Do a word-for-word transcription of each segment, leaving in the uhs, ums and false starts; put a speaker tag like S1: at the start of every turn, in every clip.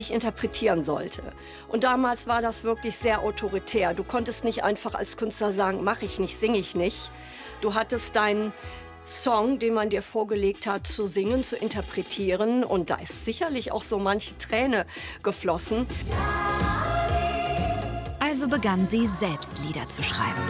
S1: ich interpretieren sollte. Und damals war das wirklich sehr autoritär. Du konntest nicht einfach als Künstler sagen, mache ich nicht, singe ich nicht. Du hattest deinen Song, den man dir vorgelegt hat, zu singen, zu interpretieren. Und da ist sicherlich auch so manche Träne geflossen.
S2: Also begann sie, selbst Lieder zu schreiben.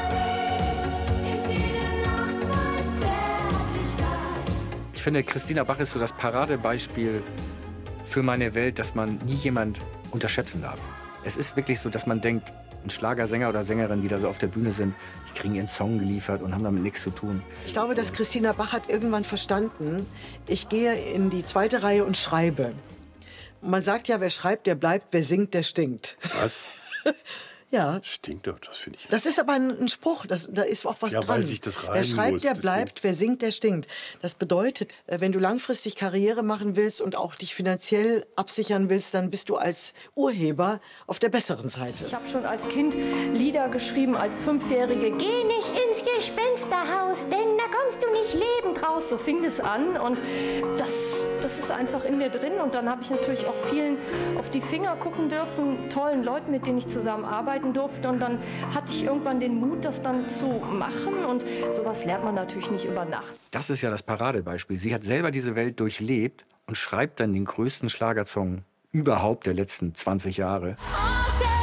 S3: Ich finde, Christina Bach ist so das Paradebeispiel für meine Welt, dass man nie jemand unterschätzen darf. Es ist wirklich so, dass man denkt, ein Schlagersänger oder Sängerin, die da so auf der Bühne sind, die kriegen ihren Song geliefert und haben damit nichts zu tun.
S4: Ich glaube, dass Christina Bach hat irgendwann verstanden, ich gehe in die zweite Reihe und schreibe. Man sagt ja, wer schreibt, der bleibt, wer singt, der stinkt.
S5: Was?
S4: Ja.
S5: Stinkt doch, das finde ich.
S4: Das ist aber ein, ein Spruch, das, da ist auch was
S5: ja,
S4: dran.
S5: Weil sich das
S4: wer schreibt,
S5: muss,
S4: der
S5: deswegen.
S4: bleibt, wer singt, der stinkt. Das bedeutet, wenn du langfristig Karriere machen willst und auch dich finanziell absichern willst, dann bist du als Urheber auf der besseren Seite.
S6: Ich habe schon als Kind Lieder geschrieben, als Fünfjährige. Geh nicht ins Gespensterhaus, denn da kommst du nicht lebend raus. So fing das an und das, das ist einfach in mir drin. Und dann habe ich natürlich auch vielen auf die Finger gucken dürfen, tollen Leuten, mit denen ich zusammenarbeiten durfte. Und dann hatte ich irgendwann den Mut, das dann zu machen. Und sowas lernt man natürlich nicht über Nacht.
S3: Das ist ja das Paradebeispiel. Sie hat selber diese Welt durchlebt und schreibt dann den größten Schlagersong überhaupt der letzten zwanzig Jahre.